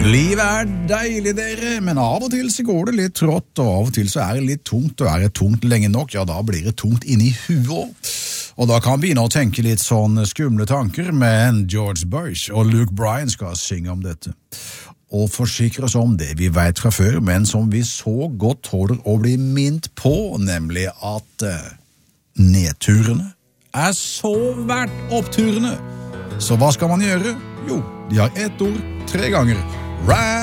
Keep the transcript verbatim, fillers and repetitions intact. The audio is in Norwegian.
Livet er deilig, dere, men av og til så går det litt trått, og av og til så er det litt tungt, og er det tungt lenge nok, ja, da blir det tungt inni huet. Og da kan vi begynne å tenke litt sånn skumle tanker, men George Bush og Luke Bryan skal synge om dette. Og forsikre oss om det vi vet fra før, men som vi så godt tåler å bli minnet på, nemlig at uh, nedturene er så verdt oppturene. Så hva skal man gjøre? Jo, de har ett ord tre ganger. Right!